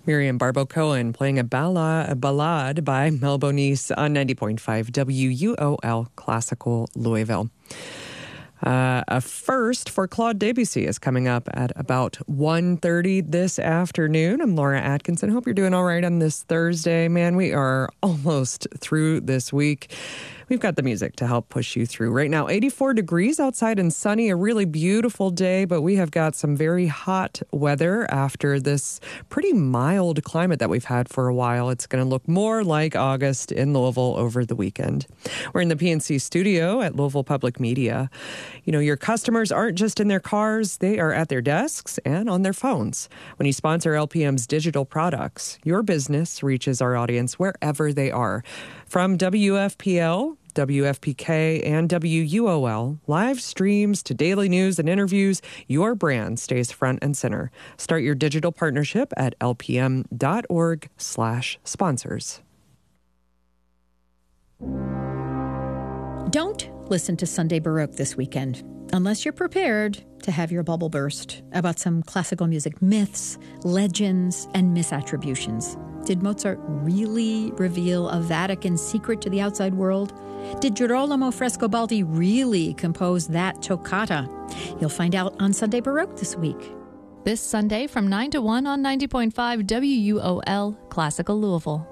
Miriam Barbo Cohen playing a ballad by Mel Bonis on 90.5 WUOL Classical Louisville. A first for Claude Debussy is coming up at about 1:30 this afternoon. I'm Laura Atkinson. Hope you're doing all right on this Thursday. Man, we are almost through this week. We've got the music to help push you through. Right now, 84 degrees outside and sunny, a really beautiful day, but we have got some very hot weather after this pretty mild climate that we've had for a while. It's going to look more like August in Louisville over the weekend. We're in the PNC studio at Louisville Public Media. You know, your customers aren't just in their cars, they are at their desks and on their phones. When you sponsor LPM's digital products, your business reaches our audience wherever they are. From WFPL, WFPK, and WUOL, live streams to daily news and interviews, your brand stays front and center. Start your digital partnership at lpm.org/sponsors. Don't listen to Sunday Baroque this weekend unless you're prepared to have your bubble burst about some classical music myths, legends, and misattributions. Did Mozart really reveal a Vatican secret to the outside world? Did Girolamo Frescobaldi really compose that toccata? You'll find out on Sunday Baroque this week. This Sunday from 9 to 1 on 90.5 WUOL Classical Louisville.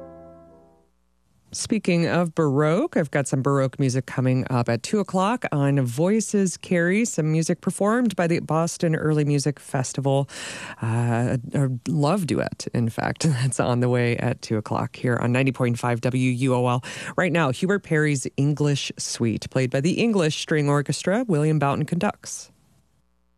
Speaking of Baroque, I've got some Baroque music coming up at 2 o'clock on Voices Carry, some music performed by the Boston Early Music Festival. A love duet, in fact, that's on the way at 2 o'clock here on 90.5 WUOL. Right now, Hubert Parry's English Suite, played by the English String Orchestra. William Boughton conducts.